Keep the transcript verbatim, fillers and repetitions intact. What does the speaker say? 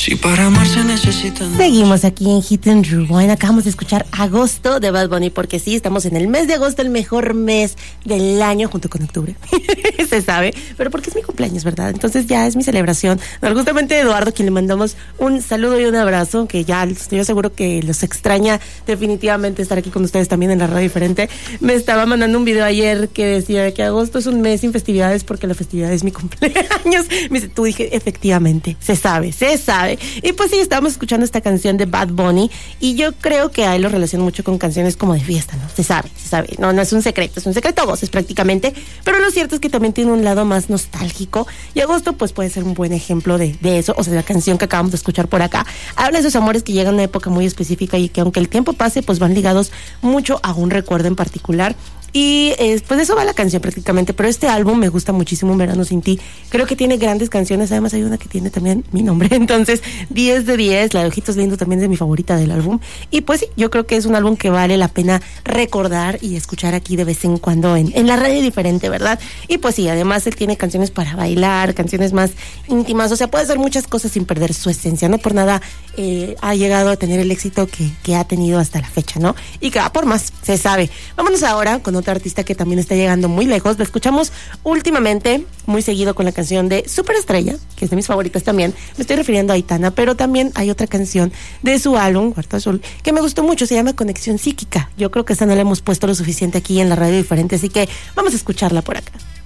Si para amar se necesitan... Seguimos aquí en Hit and Rewind. Acabamos de escuchar Agosto de Bad Bunny, porque sí, estamos en el mes de agosto, el mejor mes del año, junto con octubre. Se sabe, pero porque es mi cumpleaños, ¿verdad? Entonces ya es mi celebración. No, justamente Eduardo, quien le mandamos un saludo y un abrazo, que ya yo seguro que los extraña definitivamente estar aquí con ustedes también en la radio diferente. Me estaba mandando un video ayer que decía que agosto es un mes sin festividades porque la festividad es mi cumpleaños. Me dice, tú, dije, efectivamente, se sabe, se sabe. Y pues sí, estábamos escuchando esta canción de Bad Bunny y yo creo que ahí lo relaciono mucho con canciones como de fiesta, ¿no? Se sabe, se sabe. No, no es un secreto, es un secreto a voces prácticamente, pero lo cierto es que también tiene un lado más nostálgico y agosto pues puede ser un buen ejemplo de, de eso. O sea, la canción que acabamos de escuchar por acá habla de esos amores que llegan a una época muy específica y que aunque el tiempo pase pues van ligados mucho a un recuerdo en particular. Y eh, pues de eso va la canción prácticamente, pero este álbum me gusta muchísimo, Un Verano Sin Ti. Creo que tiene grandes canciones, además hay una que tiene también mi nombre, entonces diez de diez, la de Ojitos Lindos también es de mi favorita del álbum. Y pues sí, yo creo que es un álbum que vale la pena recordar y escuchar aquí de vez en cuando en, en la radio diferente, ¿verdad? Y pues sí, además él tiene canciones para bailar, canciones más íntimas, o sea, puede hacer muchas cosas sin perder su esencia, no por nada eh, ha llegado a tener el éxito que, que ha tenido hasta la fecha, ¿no? Y que va por más, se sabe. Vámonos ahora con otra artista que también está llegando muy lejos. La escuchamos últimamente muy seguido con la canción de Superestrella, que es de mis favoritas también. Me estoy refiriendo a Aitana, pero también hay otra canción de su álbum, Cuarto Azul, que me gustó mucho, se llama Conexión Psíquica. Yo creo que esta no la hemos puesto lo suficiente aquí en la radio diferente, así que vamos a escucharla por acá.